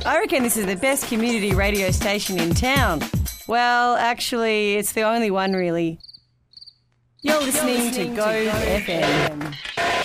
I reckon this is the best community radio station in town. Well, actually, it's the only one, really. You're listening to Go FM.